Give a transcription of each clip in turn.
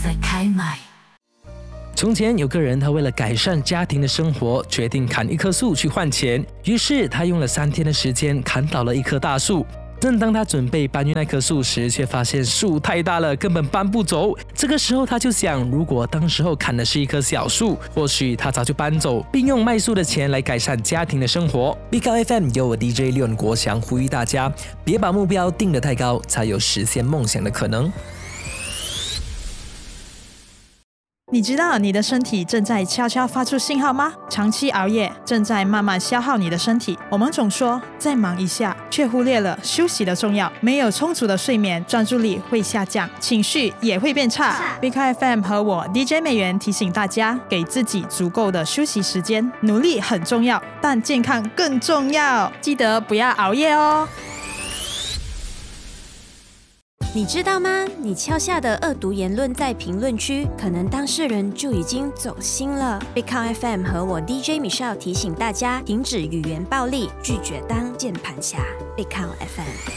在开麦。 从前有个人，他为了改善家庭的生活，决定砍一棵树去换钱。于是他用了3天的时间砍倒了一棵大树。正当他准备搬运那棵树时，却发现树太大了，根本搬不走。这个时候他就想，如果当时候砍的是一棵小树，或许他早就搬走，并用卖树的钱来改善家庭的生活。Big FM 由我 DJ 廖国祥呼吁大家，别把目标定得太高，才有实现梦想的可能。 你知道你的身体正在悄悄发出信号吗？长期熬夜正在慢慢消耗你的身体。我们总说再忙一下，却忽略了休息的重要。没有充足的睡眠，专注力会下降，情绪也会变差。Big FM 和我 DJ 美元提醒大家，给自己足够的休息时间。努力很重要，但健康更重要。记得不要熬夜哦。 你知道吗？你敲下的恶毒言论在评论区，可能当事人就已经走心了。Big FM 和我 DJ Michelle 提醒大家，停止语言暴力，拒绝当键盘侠。Big FM。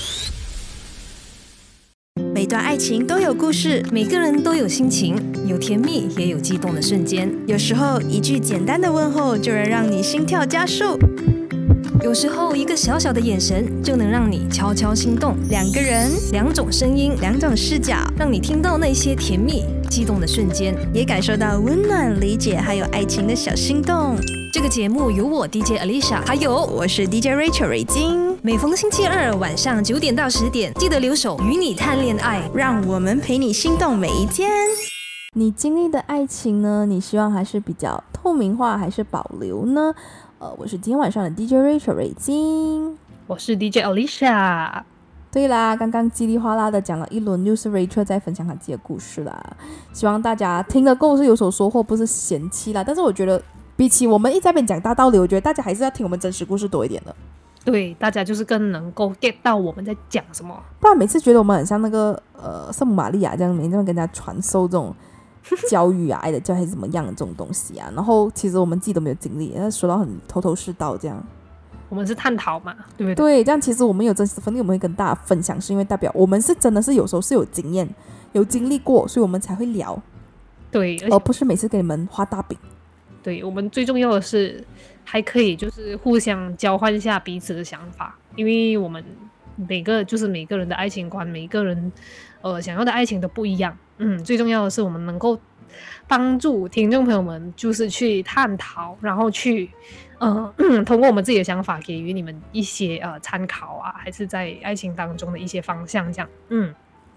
每段爱情都有故事， 每个人都有心情，有甜蜜也有激动的瞬间。 有时候一句简单的问候就能让你心跳加速。 有时候一个小小的眼神就能让你悄悄心动。 2个人 ，2种声音 ，2种视角， 让你听到那些甜蜜激动的瞬间， 也感受到温暖、理解还有爱情的小心动。 这个节目由我 DJ Alicia， 还有我是 DJ Rachel 瑞金。 每逢星期二晚上9点到10点，记得留守与你谈恋爱， 让我们陪你心动每一天。 你经历的爱情呢？你希望还是比较透明化，还是保留呢？我是今天晚上的 DJ Rachel 瑞金， 我是 DJ Alicia。 对啦，刚刚叽里哗啦的讲了一轮，又是 Rachel 在分享她自己的故事啦。希望大家听了够是有所收获，不是嫌弃啦。但是我觉得，比起我们一直在那边讲大道理，我觉得大家还是要听我们真实故事多一点的。 对，大家就是更能够 get 到我们在讲什么。 不然每次觉得我们很像那个圣母玛利亚这样，每天跟大家传授这种教育啊、爱的教育还是怎么样的这种东西啊，然后其实我们自己都没有经历，说到很头头是道这样。 我们是探讨嘛，对不对？ 对，这样其实我们有真实分裂，我们会跟大家分享，是因为代表我们是真的是有时候是有经验、有经历过，所以我们才会聊。 对， 而不是每次给你们画大饼。 对，我们最重要的是还可以就是互相交换一下彼此的想法，因为我们每个人的爱情观，每个人想要的爱情都不一样。最重要的是我们能够帮助听众朋友们就是去探讨，然后去通过我们自己的想法给予你们一些参考啊，还是在爱情当中的一些方向这样。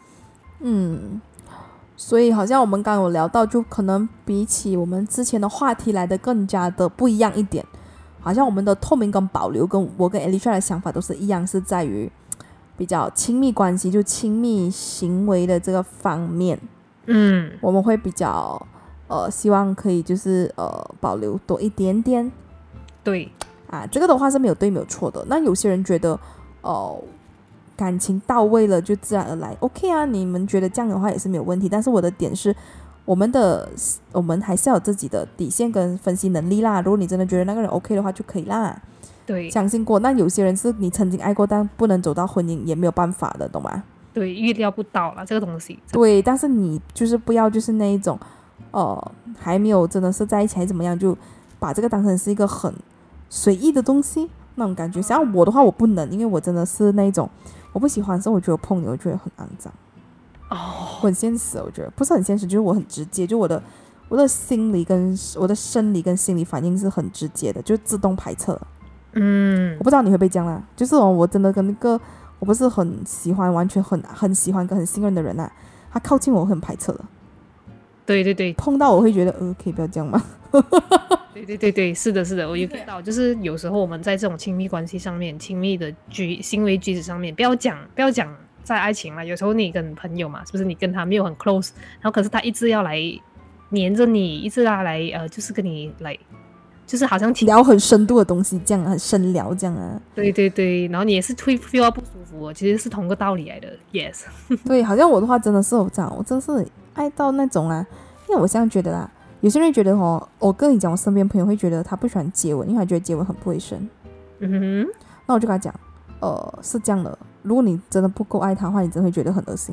所以好像我们刚刚有聊到，就可能比起我们之前的话题来的更加的不一样一点。好像我们的透明跟保留跟我跟 Alicia 的想法都是一样，是在于比较亲密关系，就亲密行为的这个方面。我们会比较希望可以就是保留多一点点。 对啊，这个的话是没有对没有错的。那有些人觉得感情到位了就自然而来 OK 啊，你们觉得这样的话也是没有问题。但是我的点是我们还是要有自己的底线跟分析能力啦。如果你真的觉得那个人 OK 的话就可以啦， 对， 相信过。那有些人是你曾经爱过但不能走到婚姻也没有办法的，懂吗？ 对，预料不到了这个东西。 对，但是你就是不要就是那一种还没有真的是在一起还怎么样，就把这个当成是一个很随意的东西那种感觉。像我的话我不能，因为我真的是那一种我不喜欢，所以我觉得碰你我觉得很肮脏。我很现实，我觉得不是很现实，就是我很直接，就我的心理跟我的生理跟心理反应是很直接的，就自动排斥了。我不知道你会不会这样啦，就是我真的跟那个我不是很喜欢，完全很喜欢跟很信任的人啊，他靠近我很排斥了。对对对，碰到我会觉得可以不要这样吗？ 对，是的，我有看到，就是有时候我们在这种亲密关系上面，亲密的行为举止上面，不要讲在爱情啦，有时候你跟朋友嘛，是不是你跟他没有很 close， 然后可是他一直要来黏着你，一直要来就是跟你来，就是好像聊很深度的东西这样，很深聊这样啊。 对，然后你也是会 feel 到不舒服，其实是同个道理来的。Yes 对，好像我的话真的是这样，我真是爱到那种啊，因为我这样觉得啦。有些人会觉得我跟你讲，我身边朋友会觉得他不喜欢接吻，因为他觉得接吻很不卫生。那我就跟他讲是这样的，如果你真的不够爱他的话，你真的会觉得很恶心。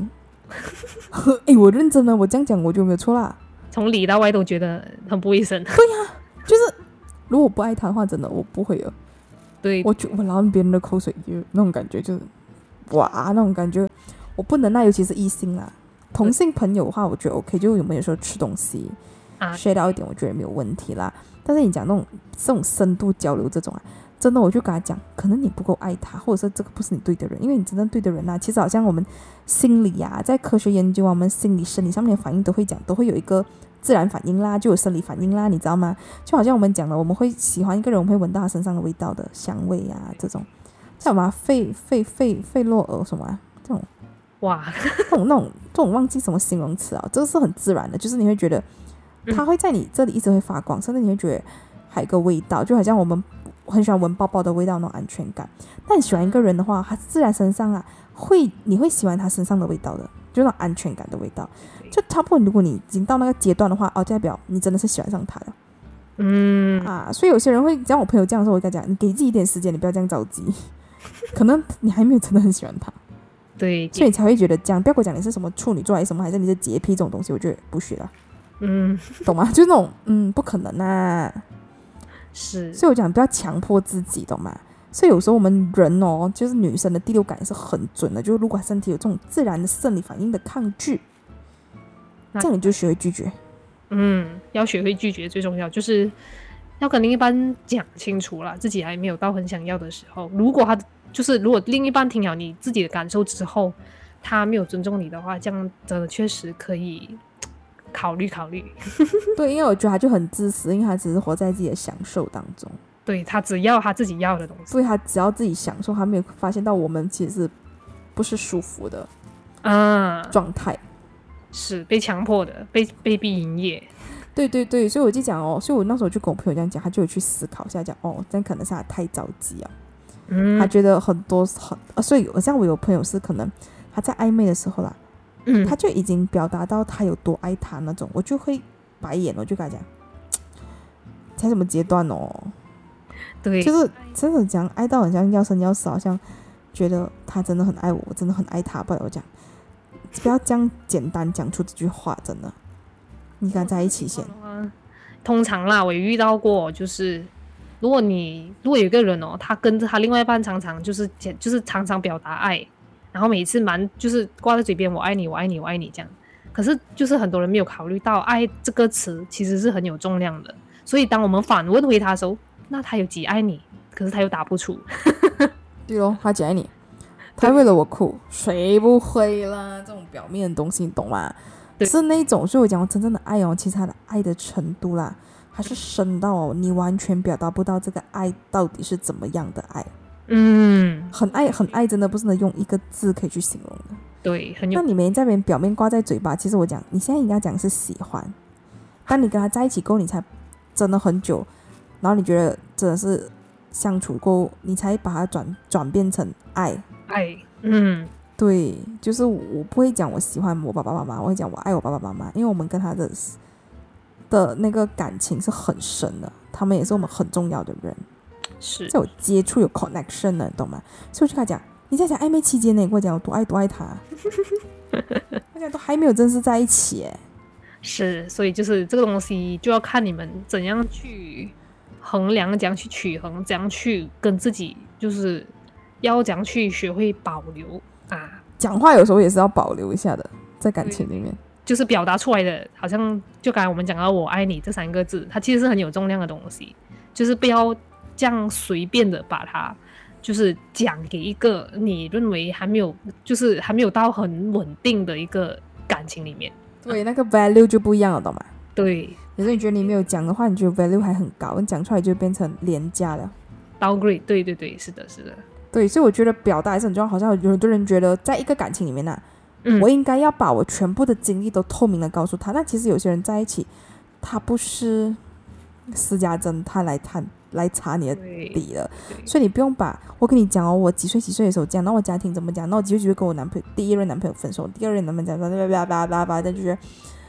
哎，我认真的，我这样讲我就没有错啦。 从里到外都觉得很不卫生。 就是如果不爱他的话，真的我不会了。 对， 我捞别人的口水，就那种感觉，就是哇，那种感觉我不能啊，尤其是异性啦。同性朋友的话，我觉得 OK， 就有没有说吃东西share 到一点，我觉得没有问题啦。但是你讲这种深度交流这种啊，真的我就跟他讲，可能你不够爱他，或者是这个不是你对的人，因为你真正对的人啊，其实好像我们心理啊，在科学研究啊，我们心理生理上面的反应都会讲，都会有一个自然反应啦，就有生理反应啦，你知道吗？就好像我们讲了，我们会喜欢一个人，我们会闻到他身上的味道的香味啊，这种叫什么费洛尔什么啊，这种哇， 这种忘记什么形容词啊，这个是很自然的，就是你会觉得它会在你这里一直会发光，甚至你会觉得还有一个味道，就好像我们很喜欢闻包包的味道那种安全感。但你喜欢一个人的话，他自然身上啊你会喜欢他身上的味道的，就那种安全感的味道。就差不多，如果你已经到那个阶段的话，代表你真的是喜欢上他的。所以有些人会像我朋友这样说，我跟他讲，你给自己一点时间，你不要这样着急，可能你还没有真的很喜欢他。 对， 所以你才会觉得这样。不要跟我讲你是什么处女座还是什么，还是你是洁癖这种东西，我觉得不学了。懂吗？就是那种不可能啊。 是， 所以我讲不要强迫自己，懂吗？所以有时候我们人就是女生的第六感也是很准的，就是如果身体有这种自然的生理反应的抗拒，这样你就学会拒绝。 要学会拒绝最重要，就是要跟另一半讲清楚啦，自己还没有到很想要的时候。如果另一半听了你自己的感受之后，他没有尊重你的话，这样真的确实可以考虑。 对，因为我觉得他就很自私，因为他只是活在自己的享受当中。 对，他只要他自己要的东西， 所以他只要自己享受，他没有发现到我们其实不是舒服的状态， 是被强迫的，被逼营业。 对，所以我就讲所以我那时候就跟我朋友这样讲，他就有去思考一下，讲这样可能是他太着急啊。他觉得很多所以像我有朋友是可能他在暧昧的时候啦，他就已经表达到他有多爱他那种，我就会白眼，我就跟他讲，才什么阶段对， 就是真的讲爱到很像要生要死，好像觉得他真的很爱我，我真的很爱他。不然我讲，不要这样简单讲出这句话，真的，你跟他在一起先。 通常啦，我也遇到过，就是如果有一个人他跟着他另外一半常常就是常常表达爱，然后每次就是挂在嘴边，我爱你，我爱你，我爱你这样。可是就是很多人没有考虑到，爱这个词其实是很有重量的。所以当我们反问回他的时候，那他有几爱你？可是他又答不出。 对咯，他几爱你？他为了我哭，谁不会啦？这种表面的东西，你懂吗？是那种，所以我讲真正的爱其实他的爱的程度啦，还是深到你完全表达不到这个爱到底是怎么样的爱。很爱真的不是能用一个字可以去形容的。 对， 那你没在别人表面挂在嘴巴，其实我讲你现在应该讲是喜欢，当你跟他在一起过后，你才真的很久，然后你觉得真的是相处过后，你才把它转变成爱。对，就是我不会讲我喜欢我爸爸妈妈，我会讲我爱我爸爸妈妈，因为我们跟他的那个感情是很深的，他们也是我们很重要的人， 是在有接触有 connection 的，你懂吗？所以我就跟他讲，你在讲暧昧期间呢，你跟我讲我多爱他，我讲都还没有正式在一起耶。 是，所以就是这个东西就要看你们怎样去衡量，怎样去取衡，怎样去跟自己，就是要怎样去学会保留讲话有时候也是要保留一下的，在感情里面， 就是表达出来的，好像就刚才我们讲到我爱你这3个字，它其实是很有重量的东西，就是不要这样随便的把它就是讲给一个你认为还没有到很稳定的一个感情里面。 对，那个 value 就不一样了，懂吗？ 对， 有时候你觉得你没有讲的话，你觉得 value 还很高，你讲出来就变成廉价了。 downgrade， 对，是的。 对，所以我觉得表达还是很重要。好像有很多人觉得，在一个感情里面我应该要把我全部的经历都透明的告诉他。但其实有些人在一起，他不是私家侦探来查你的底了，所以你不用把我跟你讲我几岁的时候这样，那我家庭怎么讲，那我几岁跟我第一任男朋友分手，第二任男朋友这样，但就觉得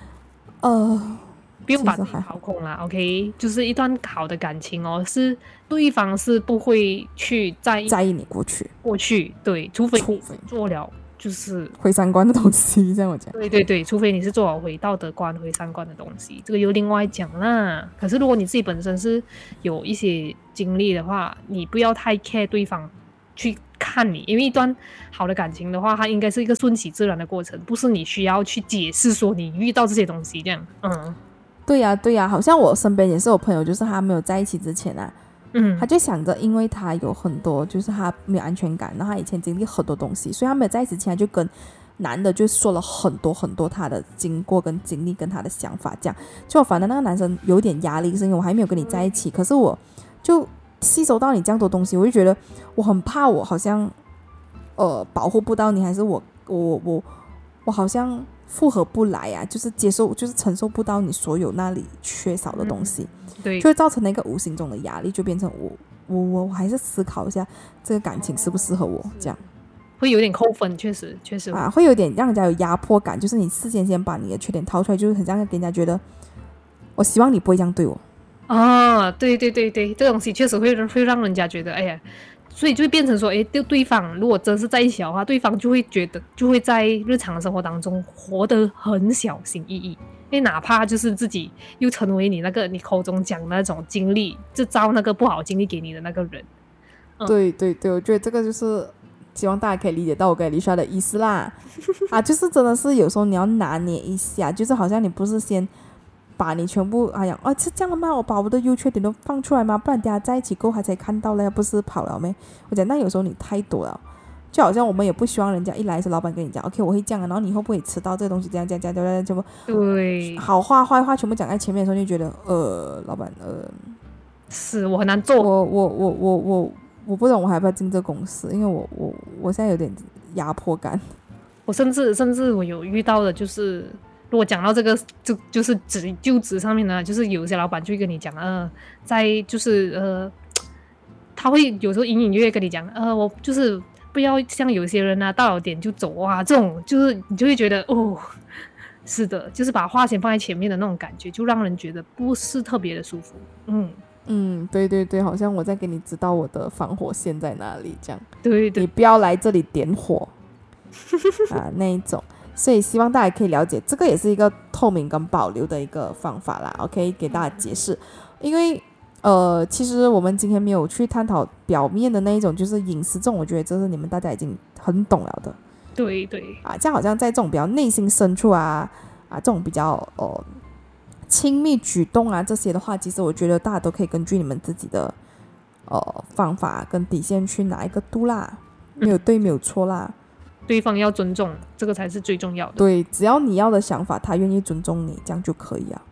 不用把自己掏空啦 ，OK， 就是一段好的感情是对方是不会去在意你过去， 对，除非做就是毁三观的东西，这样我讲。 对对对，除非你是做好回道德观、回三观的东西，这个又另外讲啦。可是如果你自己本身是有一些经历的话，你不要太 care 对方去看你，因为一段好的感情的话，它应该是一个顺其自然的过程，不是你需要去解释说你遇到这些东西这样。 对呀对呀，好像我身边也是有朋友，就是他没有在一起之前啊，他就想着，因为他有很多就是他没有安全感，然后他以前经历很多东西，所以他没有在一起之前就跟男的就说了很多很多他的经过跟经历跟他的想法，这样就反正那个男生有点压力，是因为我还没有跟你在一起，可是我就吸收到你这样多东西，我就觉得我很怕我好像保护不到你，还是我好像复合不来啊，就是接受就是承受不到你所有那里缺少的东西， 对， 就会造成那个无形中的压力，就变成我还是思考一下这个感情适不适合我，这样会有点扣分，确实啊，会有点让人家有压迫感，就是你事先先把你的缺点掏出来，就是很像给人家觉得我希望你不会这样对我啊，对对对对，这东西确实会让人家觉得，哎呀，所以就会变成说，哎，对方如果真是在一起的话，对方就会觉得，就会在日常生活当中活得很小心翼翼，因为哪怕就是自己又成为你那个你口中讲的那种经历，制造那个不好经历给你的那个人。 对对对，我觉得这个就是希望大家可以理解到我跟Alicia的意思啦。啊，就是真的是有时候你要拿捏一下，就是好像你不是先把你全部是这样的吗？我把我的优缺点都放出来吗？不然大家在一起过后才看到了，不是跑了没？我讲那有时候你太多了，就好像我们也不希望人家一来是老板跟你讲 OK 我会这样，然后你以后不会迟到这个东西这样全部对， 好话坏话全部讲在前面的时候，就觉得老板是我很难做， 我不懂我还要不要进这公司，因为我现在有点压迫感。 我甚至我有遇到的就是如果讲到这个就是就职上面呢，就是有些老板就会跟你讲在就是他会有时候隐隐约约跟你讲我就是不要像有些人啊到了点就走啊，这种就是你就会觉得是的，就是把话先放在前面的那种感觉，就让人觉得不是特别的舒服。 对对对，好像我在给你知道我的防火线在哪里这样， 对对， 你不要来这里点火那一种。所以希望大家可以了解，这个也是一个透明跟保留的一个方法啦 OK 给大家解释。因为其实我们今天没有去探讨表面的那一种就是隐私，这种我觉得这是你们大家已经很懂了的。 对对这样好像在这种比较内心深处这种比较亲密举动这些的话，其实我觉得大家都可以根据你们自己的方法跟底线去拿一个度啦，没有对没有错啦， 对方要尊重，这个才是最重要的。 对，只要你要的想法他愿意尊重你，这样就可以啊。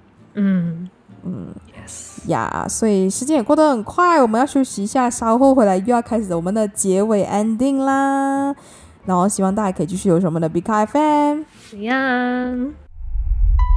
yes 所以时间也过得很快，我们要休息一下，稍后回来又要开始我们的结尾 ending 啦。然后希望大家可以继续有我们的 Big FM 怎样